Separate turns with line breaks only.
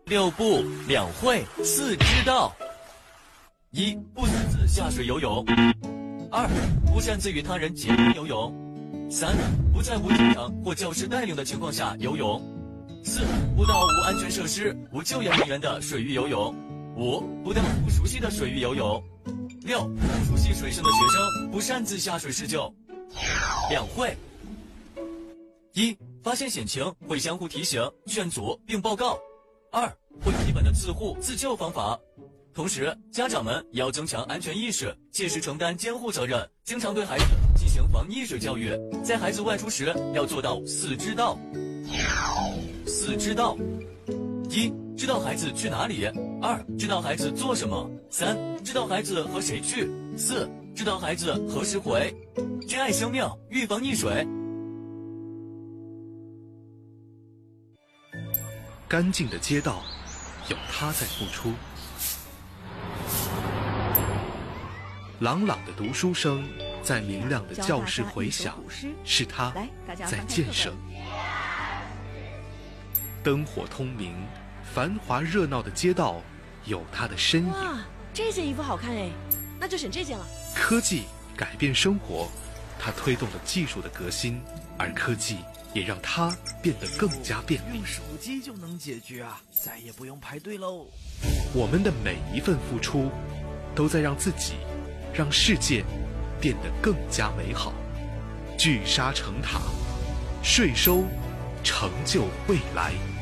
6不2会4知道：1. 不擅自下水游泳；2. 不擅自与他人结伴游泳；3. 不在无经常或教师带领的情况下游泳；4. 不到无安全设施、无救援人员的水域游泳；5. 不到不熟悉的水域游泳；6. 不熟悉水深的学生不擅自下水施救。2会：1. 发现险情会相互提醒、劝阻并报告；2. 会基本的自护自救方法。同时，家长们也要增强安全意识，切实承担监护责任，经常对孩子进行防溺水教育。在孩子外出时，要做到4知道。4知道：1. 知道孩子去哪里；2. 知道孩子做什么；3. 知道孩子和谁去；4. 知道孩子何时回。珍爱生命，预防溺水。
干净的街道，有他在付出；朗朗的读书声，在明亮的教室回响，是他在建设。灯火通明，繁华热闹的街道，有他的身影。
哇，这件衣服好看哎，那就选这件了。
科技改变生活，它推动了技术的革新，而科技也让它变得更加便利。
用手机就能解决啊，再也不用排队喽。
我们的每一份付出，都在让自己、让世界变得更加美好。聚沙成塔，税收成就未来。